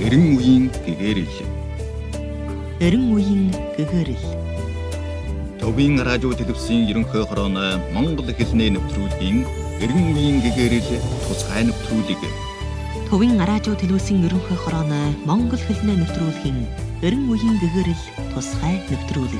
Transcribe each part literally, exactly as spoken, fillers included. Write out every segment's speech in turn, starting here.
эрен үеийн гэгэрэл. Эрен үеийн гэгэрэл. Төвийн радио телевизийн ерөнхий хорооны Монгол хэлний нэвтрүүлгийн эрен үеийн гэгэрэл тусгай нэвтрүүлэг. Төвийн радио телевизийн ерөнхий хорооны Монгол хэлний нэвтрүүлгийн эрен үеийн гэгэрэл тусгай нэвтрүүлэг.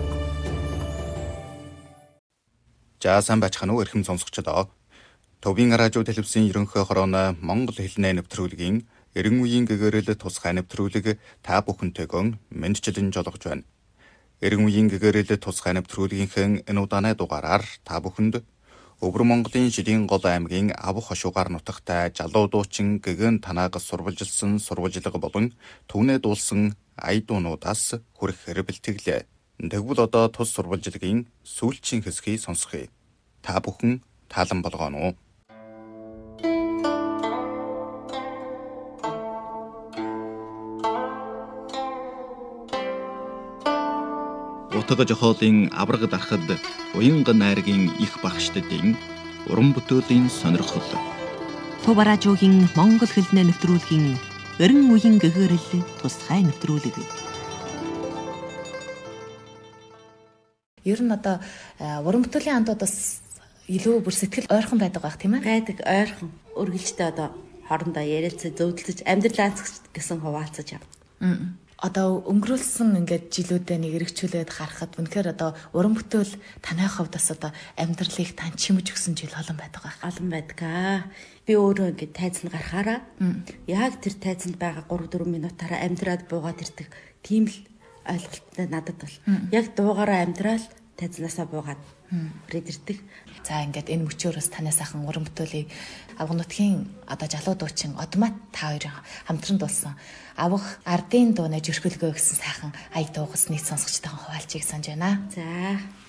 За сайн байцгаана уу эрхэм сонсогчдоо. Төвийн радио телевизийн ерөнхий хорооны Монгол хэлний нэвтрүүлгийн эрен үеийн гэгэрэл тусгай нэвтрүүлэг та бүхэнтэйгөө мэндчилэн жолгож байна. Эрен үеийн гэгэрэл тусгай нэвтрүүлгийнхээ энэ удааны дугаараар та бүхэнд Өвөр Монголын Шидийн гол аймгийн Авах хошуугаар нутагтай залуу дуучин Гэгэн Танаагаас сурвалжилсан сурвалжлага болон түүнээ дуулсан ая дуунуудаас хүрэхээр бэлтгэлээ. Тэгвэл одоо тус сурвалжлагын сүүлчийн хэсгийг сонсгоё. Та бүхэн таалан болгоно уу? Утга жохоолын авраг дарахад уянга найргийн их багштдын уран бүтээлийн сонирхол. Төв радиогийн Монгол хэлний нэвтрүүлгийн эрен үеийн гэгэрэл тусгай нэвтрүүлэг. Ер нь одоо уран бүтээлийн андуудаас илүү бүр сэтгэл ойрхон байдаг байх тийм ээ? Гайдаг ойрхон өргөлжтэй одоо хоорондоо ярилцаж зөвлөж амьдралаа гэсэн хуваалцаж явна. Одоо өнгөрүүлсэн ингээд жилүүдэд нэг эргчүүлээд харахад үнэхээр одоо уран бүтээл таны хувьд бас одоо амьдралыг тань чимэж өгсөн жил олон байдаг байх. Олон байдаг аа. Би өөрөө ингээд тайзанд гарахаараа яг тэр тайзанд байгаа гурав дөрвөн минутаараа амьдраад буугаад ирдэг. Тийм л ойлголттой надад бол. Яг дуугаараа амьдрал тайзнаасаа буугаад ирээд ирдэг. За ингээд энэ мөчөөрөөс танаас ахын уран бүтээлийг Авах нутгийн одоо залуу дуучин Одмат та хоёрын хамтран дуулсан Авах ардын дууны жирхэлгөө гэсэн сайхан ая дуугаас нийт сонсогчтойгоо хуваалцгийг санаж байна. За